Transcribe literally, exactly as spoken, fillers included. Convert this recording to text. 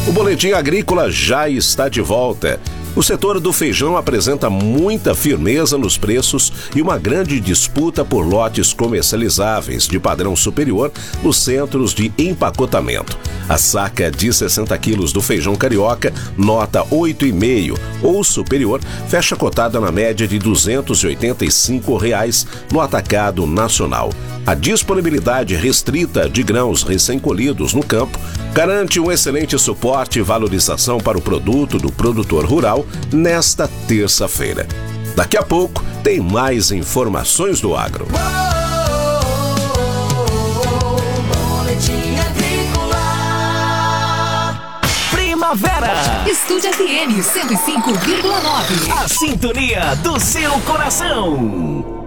O Boletim Agrícola já está de volta. O setor do feijão apresenta muita firmeza nos preços e uma grande disputa por lotes comercializáveis de padrão superior nos centros de empacotamento. A saca de sessenta quilos do feijão carioca, nota oito vírgula cinco ou superior, fecha cotada na média de duzentos e oitenta e cinco reais no atacado nacional. A disponibilidade restrita de grãos recém-colhidos no campo garante um excelente suporte e valorização para o produto do produtor rural nesta terça-feira. Daqui a pouco tem mais informações do agro. Primavera. Estúdio F M cento e cinco vírgula nove. A sintonia do seu coração.